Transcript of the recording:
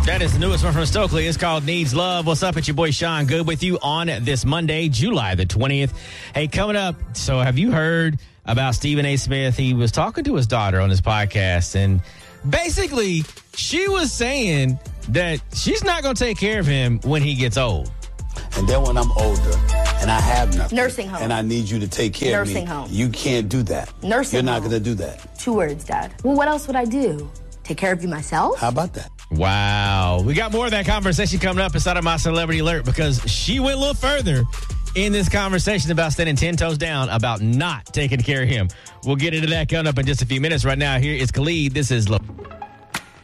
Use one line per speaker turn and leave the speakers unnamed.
That is the newest one from Stokely. It's called Needs Love. What's up? It's your boy Sean Good with you on this Monday, July the 20th. Hey, coming up, so have you heard about Stephen A. Smith? He was talking to his daughter on his podcast, and basically she was saying that she's not going to take care of him when he gets old.
And then when I'm older and I have nothing.
Nursing home.
And I need you to take care of me.
Nursing home.
You can't do that.
Nursing
You're not
home.
going to do that.
2 words, Dad. Well, what else would I do? Take care of you myself?
How about that?
Wow. We got more of that conversation coming up inside of my Celebrity Alert because she went a little further in this conversation about standing 10 toes down about not taking care of him. We'll get into that coming up in just a few minutes. Right now, here is Khalid. This is Love.